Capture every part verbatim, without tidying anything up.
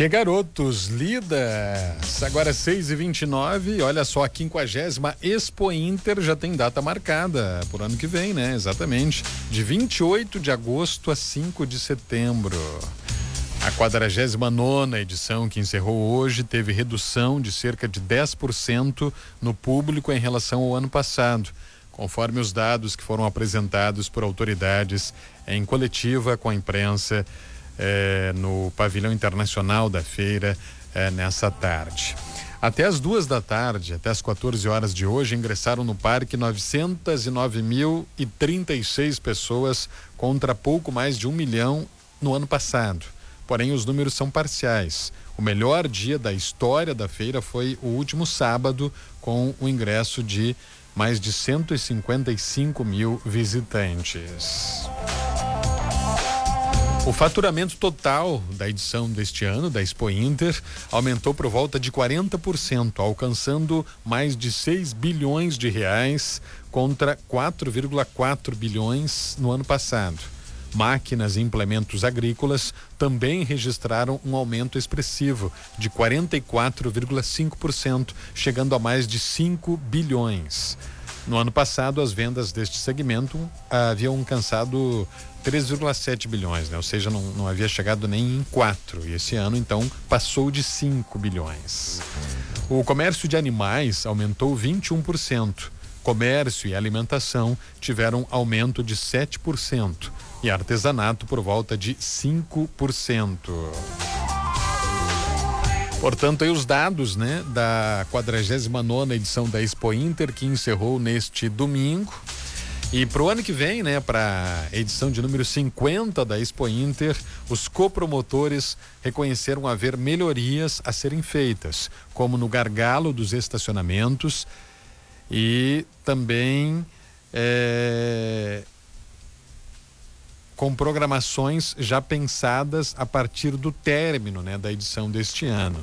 Che garotos, lidas, agora seis e vinte e nove, olha só, a quinquagésima Expo Inter já tem data marcada por ano que vem, né? Exatamente, de vinte e oito de agosto a cinco de setembro. A quadragésima nona edição, que encerrou hoje, teve redução de cerca de dez por cento no público em relação ao ano passado, conforme os dados que foram apresentados por autoridades em coletiva com a imprensa É, no pavilhão internacional da feira é, nessa tarde. Até as duas da tarde, até as quatorze horas de hoje, ingressaram no parque novecentos e nove mil e trinta e seis pessoas contra pouco mais de um milhão no ano passado. Porém, os números são parciais. O melhor dia da história da feira foi o último sábado, com o ingresso de mais de cento e cinquenta e cinco mil visitantes. O faturamento total da edição deste ano, da Expo Inter, aumentou por volta de quarenta por cento, alcançando mais de seis bilhões de reais contra quatro vírgula quatro bilhões no ano passado. Máquinas e implementos agrícolas também registraram um aumento expressivo de quarenta e quatro vírgula cinco por cento, chegando a mais de cinco bilhões. No ano passado, as vendas deste segmento haviam alcançado três vírgula sete bilhões, né? Ou seja, não, não havia chegado nem em quatro. E esse ano, então, passou de cinco bilhões. O comércio de animais aumentou vinte e um por cento. Comércio e alimentação tiveram aumento de sete por cento. E artesanato por volta de cinco por cento. Portanto, aí os dados, né, da quadragésima nona edição da Expo Inter, que encerrou neste domingo. E para o ano que vem, né, para a edição de número cinquenta da Expo Inter, os copromotores reconheceram haver melhorias a serem feitas, como no gargalo dos estacionamentos e também é, com programações já pensadas a partir do término, né, da edição deste ano.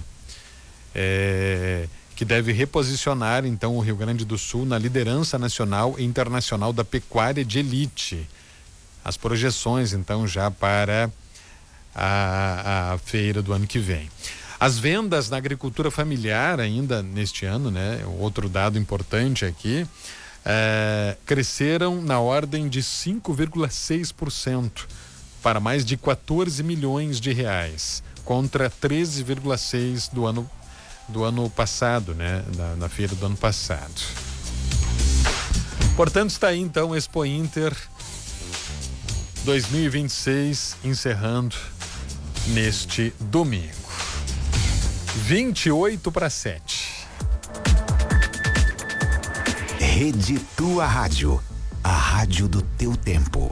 É, que deve reposicionar, então, o Rio Grande do Sul na liderança nacional e internacional da pecuária de elite. As projeções, então, já para a, a feira do ano que vem. As vendas na agricultura familiar ainda neste ano, né? Outro dado importante aqui, é, cresceram na ordem de cinco vírgula seis por cento para mais de quatorze milhões de reais, contra treze vírgula seis do ano do ano passado, né? Na, na feira do ano passado. Portanto, está aí então Expo Inter dois mil e vinte e seis encerrando neste domingo. vinte e oito para sete. Rede Tua Rádio, a rádio do teu tempo.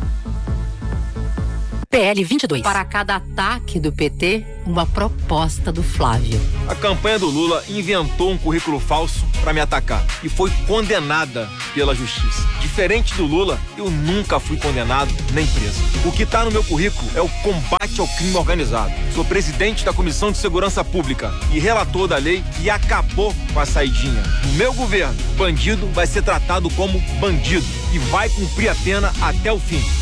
P L vinte e dois. Para cada ataque do P T, uma proposta do Flávio. A campanha do Lula inventou um currículo falso para me atacar e foi condenada pela justiça. Diferente do Lula, eu nunca fui condenado nem preso. O que está no meu currículo é o combate ao crime organizado. Sou presidente da Comissão de Segurança Pública e relator da lei que acabou com a saidinha. No meu governo, bandido vai ser tratado como bandido e vai cumprir a pena até o fim.